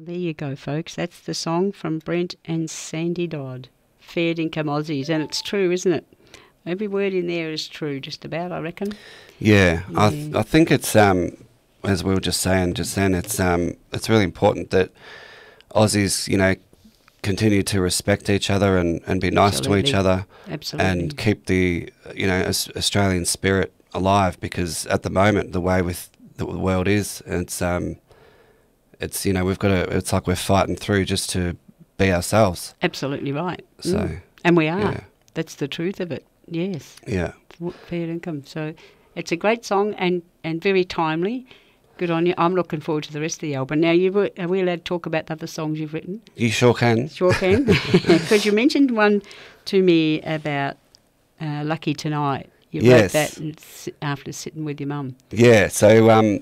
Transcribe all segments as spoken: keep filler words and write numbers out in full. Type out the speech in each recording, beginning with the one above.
There you go, folks. That's the song from Brent and Sandy Dodd. Fair dinkum Aussies, and it's true, isn't it? Every word in there is true, just about, I reckon. Yeah, Yeah. I th- I think it's um as we were just saying just then, it's um it's really important that Aussies, you know, continue to respect each other and, and be nice Absolutely. to each other. Absolutely. And keep the, you know, Aus- Australian spirit alive, because at the moment the way with the world is, it's um it's, you know, we've got to, it's like we're fighting through just to be ourselves. Absolutely right. So Mm. And we are. yeah. That's the truth of it. Yes. Yeah. Fair income. So it's a great song and, and very timely. Good on you. I'm looking forward to the rest of the album. Now, you were, are we allowed to talk about the other songs you've written? You sure can. Sure can. Because you mentioned one to me about uh, Lucky Tonight. You Yes. wrote that and s- after sitting with your mum. Yeah. So um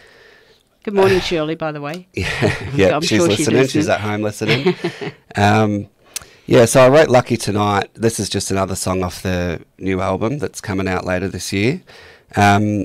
Good morning, Shirley, by the way. yeah, yeah I'm she's sure she's listening. She's listening. at home listening. um Yeah, so I wrote Lucky Tonight. This is just another song off the new album that's coming out later this year. Um,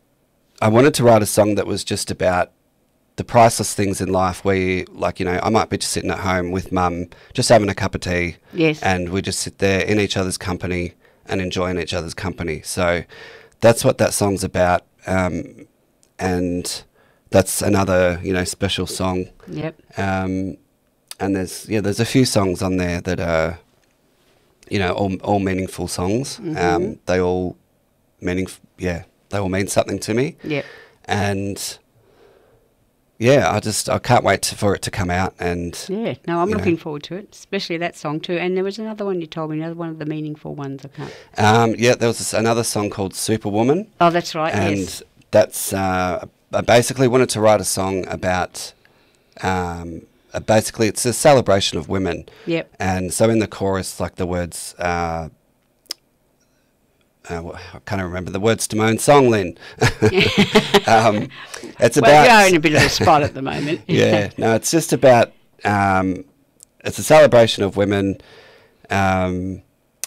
I wanted to write a song that was just about the priceless things in life where, you, like, you know, I might be just sitting at home with mum, just having a cup of tea. Yes. And we just sit there in each other's company and enjoying each other's company. So that's what that song's about. Um, and that's another, you know, special song. Yep. Um, and there's yeah, there's a few songs on there that are, you know, all all meaningful songs. Mhm. Um, they all meaning, yeah, they all mean something to me. Yep. And yeah, I just I can't wait to, for it to come out. And Yeah. No, I'm you know. looking forward to it, especially that song too. And there was another one you told me, another one of the meaningful ones. I can't. um, yeah, there was this, another song called Superwoman, Oh, that's right. and yes. that's uh, I basically wanted to write a song about. Um, uh, basically, it's a celebration of women. Yep. And so in the chorus, like the words, uh, uh, wh- I can't remember the words to my own song, Lynn. um, it's Well, about. you're in a bit of a spot at the moment. Yeah, no, it's just about. Um, it's a celebration of women. Um,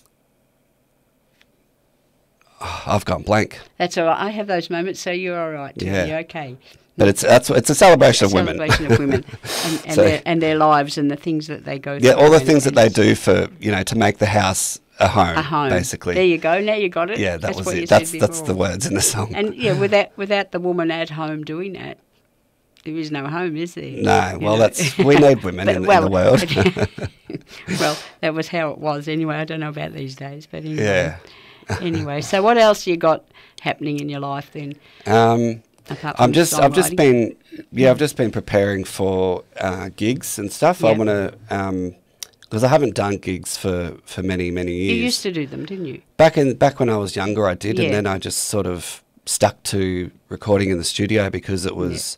oh, I've gone blank, That's all right. I have those moments, so you're all right. Too. Yeah. You're okay. but it's that's it's a celebration of women. Celebration of women and, and, So- their, and their lives and the things that they go through. Yeah, all the and- things that and they it's do for, you know, to make the house a home, a home. basically. There you go. Now you got it. Yeah, that that's was what you it. said That's that's the before. words in the song. And yeah, without without the woman at home doing that, there is no home, is there? No, You well, know? that's we need women But- in, well, in the world. well, that was how it was anyway. I don't know about these days, but anyway. Yeah. Anyway, so what else you got happening in your life then? Um, Apart I'm from just I've just songwriting? been yeah I've just been preparing for uh, gigs and stuff. I Yep. want to um because I haven't done gigs for, for many many years. You used to do them, didn't you? Back in back when I was younger, I did, Yeah. and then I just sort of stuck to recording in the studio because it was,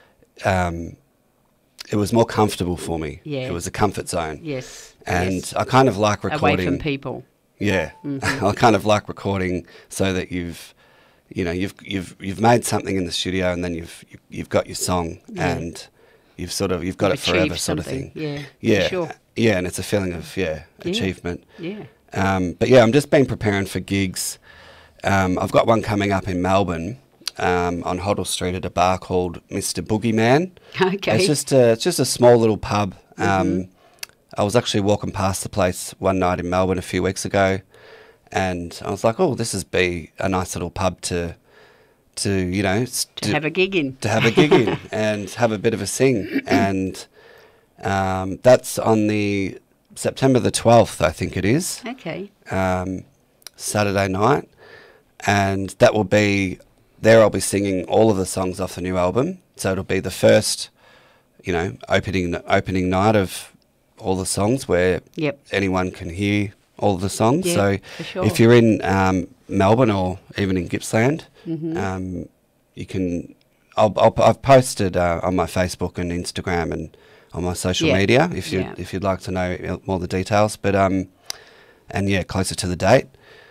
um, it was more comfortable for me. Yeah. It was a comfort zone, Yes. and yes. I kind of like recording. Away from people. Yeah, Mhm. I kind of like recording so that you've, you know, you've you've you've made something in the studio, and then you've you've, you've got your song, Yeah. and you've sort of you've got You've it forever, achieved sort of something. thing. Yeah. for Yeah, Sure. yeah, and it's a feeling of yeah, Yeah. achievement. Yeah. Um, but yeah, I'm just been preparing for gigs. Um, I've got one coming up in Melbourne um, on Hoddle Street at a bar called Mister Boogeyman. Okay. It's just a, it's just a small little pub. Um, Mhm. I was actually walking past the place one night in Melbourne a few weeks ago, and I was like, "Oh, this is be a nice little pub to, to you know, s- to have a gig in. to have a gig in and have a bit of a sing." And um, that's on the September the twelfth, I think it is, Okay. um, Saturday night, and that will be there. I'll be singing all of the songs off the new album, so it'll be the first, you know, opening opening night of all the songs where Yep. anyone can hear all of the songs. Yeah, so for sure. if you're in um, Melbourne or even in Gippsland, Mhm. um, you can. I'll, I'll, I've posted uh, on my Facebook and Instagram and on my social Yeah, media if you yeah. if you'd like to know more of the details. But um, and yeah, closer to the date.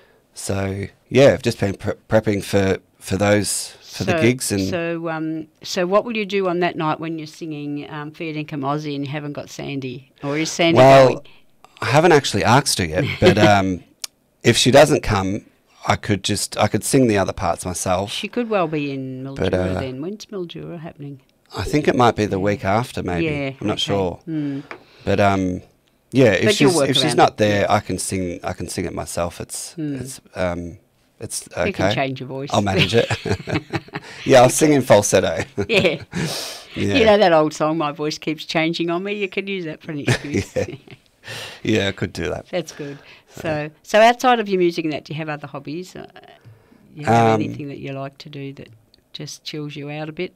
So yeah, I've just been pre- prepping for, for those for the So- gigs and so um so what will you do on that night when you're singing um, Fair Dinkum Aussie and you haven't got Sandy, or is Sandy well, going? I haven't actually asked her yet. But um, if she doesn't come, I could just I could sing the other parts myself. She could well be in Mildura But, uh, then. When's Mildura happening? I think it might be the week after, maybe. Yeah, I'm not okay. sure. Mm. But um, yeah, if But you'll she's work if she's around not it, there, yeah. I can sing. I can sing it myself. It's Mm. it's um, it's okay. You can change your voice. I'll manage it. Yeah, I'll sing in falsetto. Yeah. Yeah. You know that old song, "My voice keeps changing on me." You could use that for an excuse. Yeah. Yeah, I could do that. That's good. So, so outside of your music and that, do you have other hobbies? Uh, you have Um, anything that you like to do that just chills you out a bit?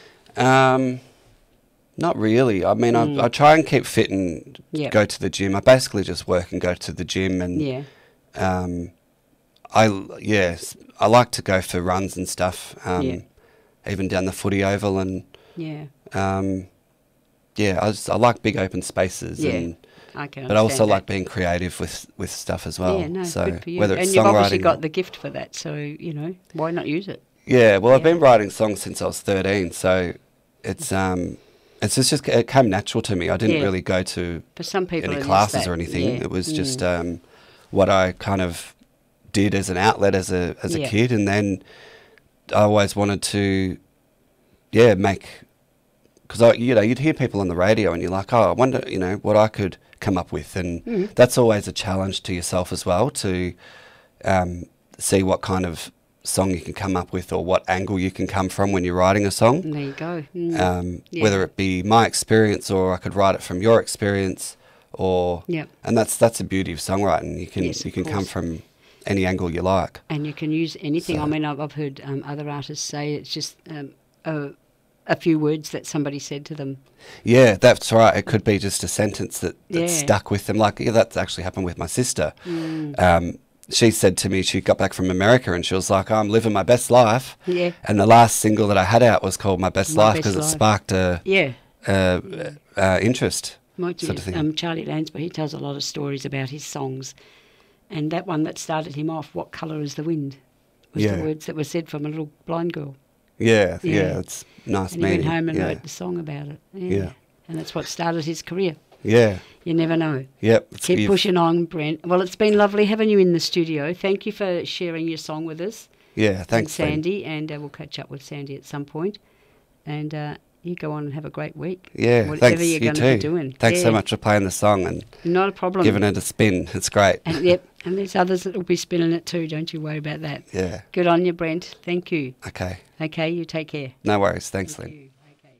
Um, not really. I mean, Mm. I, I try and keep fit and Yep. go to the gym. I basically just work and go to the gym, and Yeah. um, I yes, I like to go for runs and stuff. Um, Yeah. even down the footy oval, and Yeah. um, yeah, I just, I like big open spaces, Yeah. and I can but I also understand like that. being creative with with stuff as well. Yeah, no, so good for you. whether And it's you've obviously songwriting, got the gift for that, so, you know, why not use it? yeah. Well, I've Yeah. been writing songs since I was thirteen, so it's um, it's just, just it came natural to me. I didn't Yeah. really go to For some people, any it is classes that, or anything. yeah. It was Mm. just um, what I kind of did as an outlet as a as a Yeah. kid, and then I always wanted to, yeah, make, because I you know you'd hear people on the radio and you're like, oh, I wonder, you know, what I could come up with, and Mhm. that's always a challenge to yourself as well, to um, see what kind of song you can come up with or what angle you can come from when you're writing a song. There you go. Mm. Um, Yeah. Whether it be my experience or I could write it from your experience, or Yep. and that's that's the beauty of songwriting. You can Yes, you of can come course. from any angle you like. And you can use anything. So- I mean, I've, I've heard um, other artists say it's just um, a, a few words that somebody said to them. Yeah, that's right. It could be just a sentence that, that Yeah. stuck with them. Like, yeah, that's actually happened with my sister. Mm. Um, she said to me, she got back from America and she was like, I'm living my best life. Yeah. And the last single that I had out was called My Best My Life Best because it Life. sparked a, Yeah. a, a interest. Might Sort of thing. um, Charlie Lansbury, he tells a lot of stories about his songs. And that one that started him off, "What Colour is the Wind?" was Yeah. the words that were said from a little blind girl. Yeah, yeah, Yeah. it's nice And he meaning. went home and yeah. wrote the song about it. Yeah. Yeah. And that's what started his career. Yeah, You never know. yep. It's, Keep you've- pushing on, Brent. Well, it's been lovely having you in the studio. Thank you for sharing your song with us. Yeah, thanks, and Ben. Sandy, and uh, we'll catch up with Sandy at some point. And uh, you go on and have a great week. Yeah, Whatever thanks. you're You going to too. be doing. Thanks so Yeah. much for playing the song and Not a problem. giving it a spin. It's great. And yep, and there's others that will be spinning it too. Don't you worry about that. Yeah. Good on you, Brent. Thank you. Okay. Okay, you take care. No worries. Thanks, Thank Lynn. you. Okay.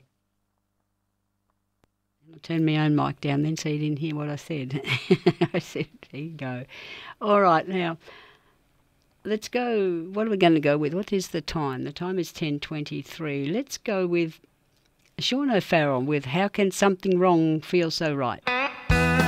I'll turn my own mic down then so you didn't hear what I said. I said, there you go. All right, now, let's go. What are we going to go with? What is the time? The time is ten twenty-three. Let's go with Sean O'Farrell with How Can Something Wrong Feel So Right?